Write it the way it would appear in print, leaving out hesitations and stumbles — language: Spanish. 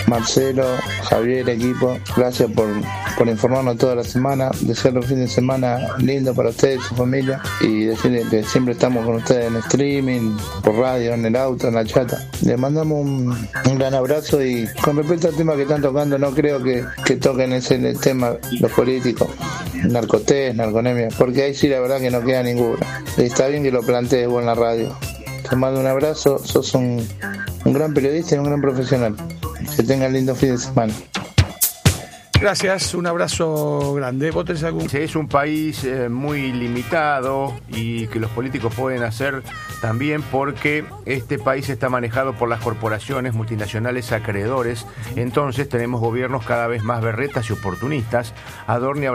Marcelo, Javier, equipo, gracias por informarnos toda la semana, desearle un fin de semana lindo para ustedes y su familia y decirles que siempre estamos con ustedes en streaming, por radio, en el auto, en la chata. Les mandamos un gran abrazo y con respecto al tema que están tocando, no creo que toquen ese tema los políticos, narcotés, narconemia, porque ahí sí la verdad que no queda ninguna. Y está bien que lo plantees vos en la radio. Te mando un abrazo, sos un gran periodista y un gran profesional. Que tengan lindo fin de semana. Gracias, un abrazo grande. ¿Vos tenés algún...? Es un país muy limitado y que los políticos pueden hacer también porque este país está manejado por las corporaciones multinacionales acreedores. Entonces tenemos gobiernos cada vez más berretas y oportunistas. Adorni